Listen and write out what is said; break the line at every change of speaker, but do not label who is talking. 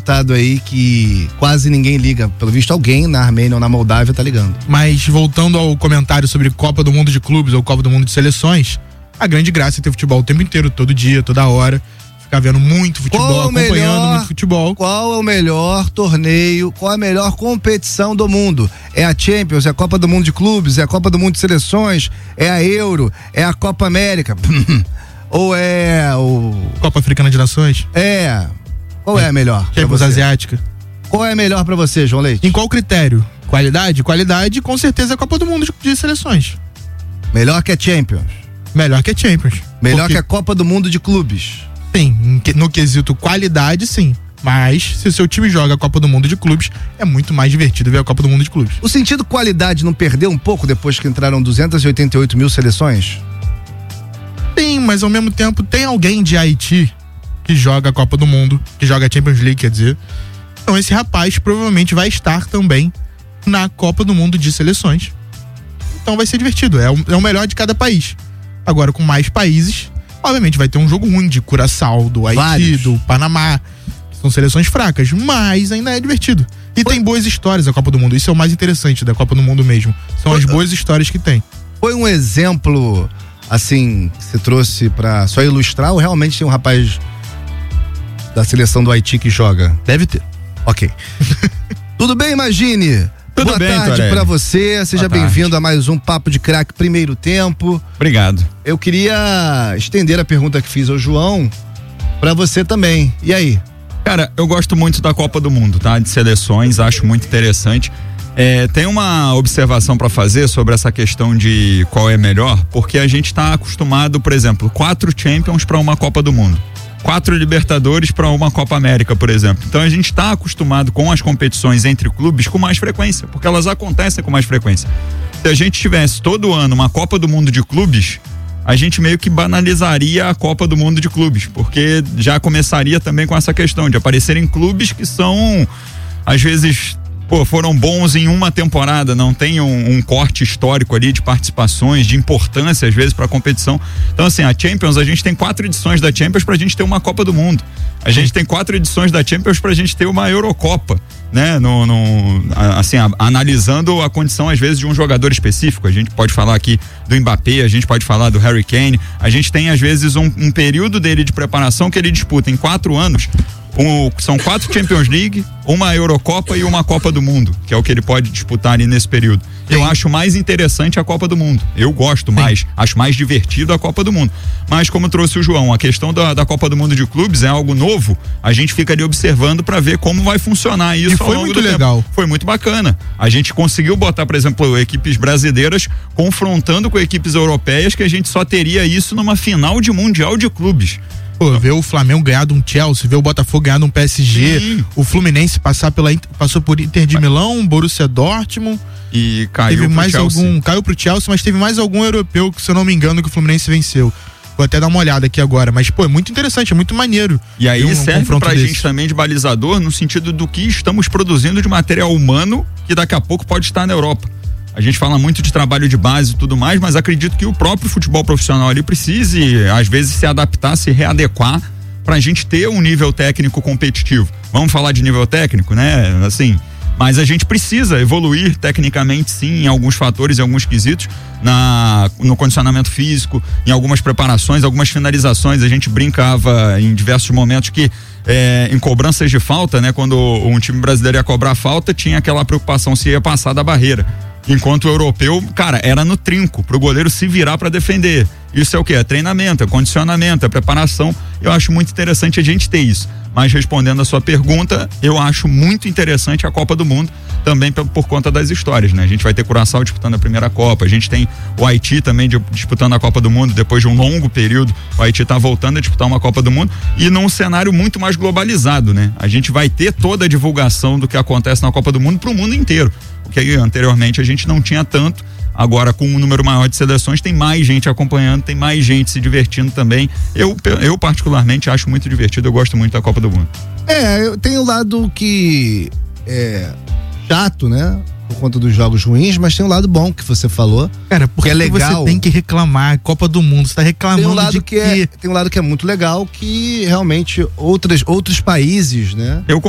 resultado aí que quase ninguém liga. Pelo visto, alguém na Armênia ou na Moldávia tá ligando.
Mas voltando ao comentário sobre Copa do Mundo de Clubes ou Copa do Mundo de Seleções, a grande graça é ter futebol o tempo inteiro, todo dia, toda hora. Ficar vendo muito futebol, acompanhando muito futebol.
Qual é o melhor torneio, qual é a melhor competição do mundo? É a Champions, é a Copa do Mundo de Clubes, é a Copa do Mundo de Seleções, é a Euro, é a Copa América, ou é o...
Copa Africana de Nações?
Qual é a melhor?
Champions Asiática.
Qual é a melhor pra você, João Leite?
Em qual critério? Qualidade? Qualidade, com certeza, é a Copa do Mundo de Seleções.
Melhor que a Champions?
Melhor que a Champions.
Melhor que a Copa do Mundo de Clubes?
Sim, no quesito qualidade, sim. Mas, se o seu time joga a Copa do Mundo de Clubes, é muito mais divertido ver a Copa do Mundo de Clubes.
O sentido qualidade não perdeu um pouco depois que entraram 288 mil seleções?
Sim, mas ao mesmo tempo tem alguém de Haiti que joga a Copa do Mundo, que joga a Champions League, quer dizer. Então esse rapaz provavelmente vai estar também na Copa do Mundo de Seleções. Então vai ser divertido, é o melhor de cada país. Agora, com mais países, obviamente vai ter um jogo ruim de Curaçao, do Haiti, do Panamá, que são seleções fracas, mas ainda é divertido. E tem boas histórias a Copa do Mundo, isso é o mais interessante da Copa do Mundo mesmo. São as boas histórias que tem.
Foi um exemplo, assim, que você trouxe pra só ilustrar, ou realmente tem um rapaz da seleção do Haiti que joga?
Deve ter.
Ok. Tudo bem, Imagine?
Tudo bem,
boa tarde pra você, seja bem-vindo a mais um Papo de Craque Primeiro Tempo.
Obrigado.
Eu queria estender a pergunta que fiz ao João pra você também. E aí?
Cara, eu gosto muito da Copa do Mundo, tá? De seleções, acho muito interessante. Tem uma observação pra fazer sobre essa questão de qual é melhor, porque a gente tá acostumado, por exemplo, 4 Champions pra uma Copa do Mundo. 4 Libertadores para uma Copa América, por exemplo. Então a gente está acostumado com as competições entre clubes com mais frequência, porque elas acontecem com mais frequência. Se a gente tivesse todo ano uma Copa do Mundo de clubes, a gente meio que banalizaria a Copa do Mundo de clubes, porque já começaria também com essa questão de aparecerem clubes que são, às vezes, foram bons em uma temporada, não tem um corte histórico ali de participações, de importância às vezes para a competição. Então assim, a Champions, a gente tem 4 edições da Champions pra gente ter uma Copa do Mundo. A gente tem 4 edições da Champions pra gente ter uma Eurocopa, né? Assim, analisando a condição às vezes de um jogador específico. A gente pode falar aqui do Mbappé, a gente pode falar do Harry Kane. A gente tem às vezes um período dele de preparação que ele disputa em 4 anos. São 4 Champions League, uma Eurocopa e uma Copa do Mundo, que é o que ele pode disputar ali nesse período. Sim. Eu acho mais interessante a Copa do Mundo. Eu gosto mais, acho mais divertido a Copa do Mundo. Mas como trouxe o João, a questão da Copa do Mundo de clubes é algo novo, a gente fica ali observando para ver como vai funcionar isso.
E foi muito legal.
Foi muito bacana. A gente conseguiu botar, por exemplo, equipes brasileiras confrontando com equipes europeias, que a gente só teria isso numa final de Mundial de Clubes.
Ver o Flamengo ganhar de um Chelsea, ver o Botafogo ganhar de um PSG,
Sim.
O Fluminense passou por Inter de Milão, Borussia Dortmund
e caiu pro Chelsea.
Caiu pro Chelsea, mas teve mais algum europeu que, se eu não me engano, que o Fluminense venceu. Vou até dar uma olhada aqui agora, mas é muito interessante, é muito maneiro.
E aí serve pra gente também de balizador no sentido do que estamos produzindo de material humano que daqui a pouco pode estar na Europa. A gente fala muito de trabalho de base e tudo mais, mas acredito que o próprio futebol profissional ali precise, às vezes, se adaptar, se readequar pra gente ter um nível técnico competitivo. Vamos falar de nível técnico, né? Assim, mas a gente precisa evoluir tecnicamente, sim, em alguns fatores, em alguns quesitos, no condicionamento físico, em algumas preparações, algumas finalizações. A gente brincava em diversos momentos que em cobranças de falta, né? Quando um time brasileiro ia cobrar falta, tinha aquela preocupação se ia passar da barreira. Enquanto o europeu, cara, era no trinco, pro goleiro se virar para defender. Isso é o quê? É treinamento, é condicionamento, é preparação. Eu acho muito interessante a gente ter isso. Mas respondendo a sua pergunta, eu acho muito interessante a Copa do Mundo, também por conta das histórias, né? A gente vai ter Curaçao disputando a primeira Copa, a gente tem o Haiti também disputando a Copa do Mundo, depois de um longo período, o Haiti tá voltando a disputar uma Copa do Mundo, e num cenário muito mais globalizado, né? A gente vai ter toda a divulgação do que acontece na Copa do Mundo pro mundo inteiro, porque anteriormente a gente não tinha tanto. Agora, com um número maior de seleções, tem mais gente acompanhando, tem mais gente se divertindo também. Eu particularmente acho muito divertido, eu gosto muito da Copa do Mundo.
Eu tenho o lado que é chato, né? Por conta dos jogos ruins, mas tem um lado bom que você falou.
Cara, porque é legal. Você tem que reclamar, Copa do Mundo, você tá reclamando
tem um lado
de
tem um lado que é muito legal, que realmente outros países, né?